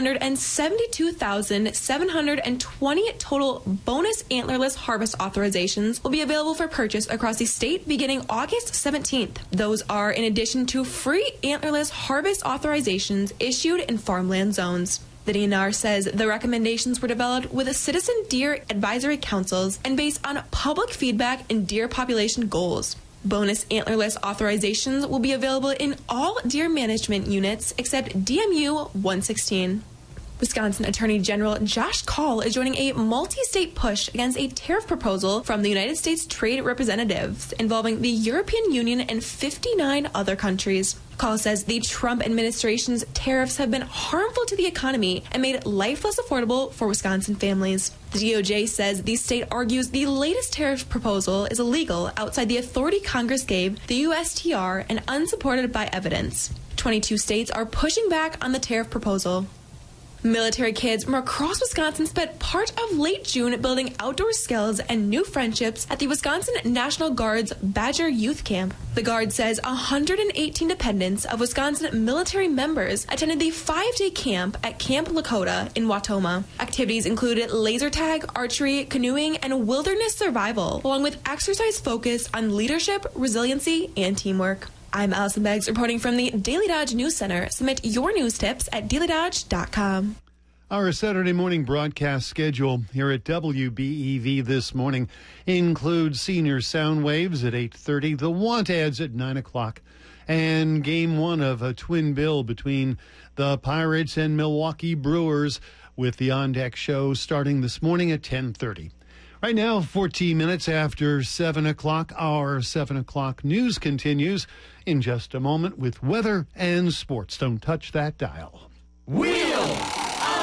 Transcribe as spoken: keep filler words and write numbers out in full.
hundred seventy-two thousand seven hundred twenty total bonus antlerless harvest authorizations will be available for purchase across the state beginning August seventeenth. Those are in addition to free antlerless harvest authorizations issued in farmland zones. The D N R says the recommendations were developed with citizen deer advisory councils and based on public feedback and deer population goals. Bonus antlerless authorizations will be available in all deer management units except D M U one sixteen. Wisconsin Attorney General Josh Kaul is joining a multi-state push against a tariff proposal from the United States Trade Representatives involving the European Union and fifty-nine other countries. Kaul says the Trump administration's tariffs have been harmful to the economy and made life less affordable for Wisconsin families. The D O J says the state argues the latest tariff proposal is illegal outside the authority Congress gave the U S T R and unsupported by evidence. twenty-two states are pushing back on the tariff proposal. Military kids from across Wisconsin spent part of late June building outdoor skills and new friendships at the Wisconsin National Guard's Badger Youth Camp. The Guard says one hundred eighteen dependents of Wisconsin military members attended the five-day camp at Camp Lakota in Wautoma. Activities included laser tag, archery, canoeing, and wilderness survival, along with exercise focused on leadership, resiliency, and teamwork. I'm Allison Beggs reporting from the Daily Dodge News Center. Submit your news tips at daily dodge dot com. Our Saturday morning broadcast schedule here at W B E V this morning includes senior sound waves at eight thirty, the want ads at nine o'clock, and game one of a twin bill between the Pirates and Milwaukee Brewers with the On Deck show starting this morning at ten thirty. Right now, fourteen minutes after seven o'clock, our seven o'clock news continues in just a moment with weather and sports. Don't touch that dial. Wheel!